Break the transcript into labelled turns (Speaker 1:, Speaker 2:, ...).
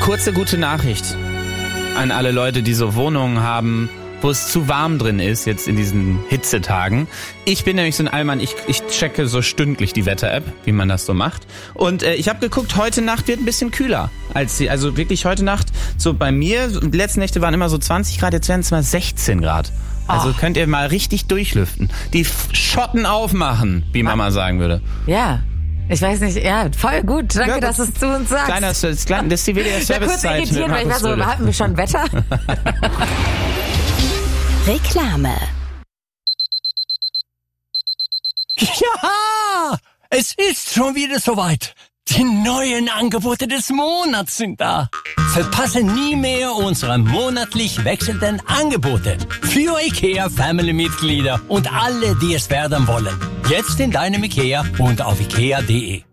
Speaker 1: Kurze gute Nachricht an alle Leute, die so Wohnungen haben, wo es zu warm drin ist, jetzt in diesen Hitzetagen. Ich bin nämlich so ein Allmann, ich checke so stündlich die Wetter-App, wie man das so macht. Und ich habe geguckt, heute Nacht wird ein bisschen kühler. Also wirklich heute Nacht, so bei mir, die letzten Nächte waren immer so 20 Grad, jetzt werden es mal 16 Grad. Also könnt ihr mal richtig durchlüften. Die Schotten aufmachen, wie Mama sagen würde.
Speaker 2: Ja. Ich weiß nicht, ja, voll gut. Danke, dass du es zu uns sagst.
Speaker 1: Das ist die WDR-Servicezeit.
Speaker 2: Kurz irritieren, weil ich war so, hatten wir schon Wetter?
Speaker 3: Reklame.
Speaker 4: Ja, es ist schon wieder soweit. Die neuen Angebote des Monats sind da. Verpasse nie mehr unsere monatlich wechselnden Angebote für IKEA-Family-Mitglieder und alle, die es werden wollen. Jetzt in deinem IKEA und auf ikea.de.